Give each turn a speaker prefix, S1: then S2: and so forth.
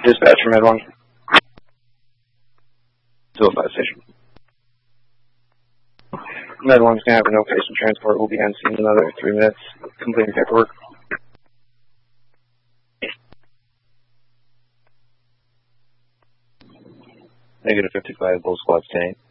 S1: Dispatch from Med 1. 205 station. Med 1's going to have a no patient transport. We'll be on scene in another 3 minutes, completing paperwork. Negative 55, Bull Squad staying.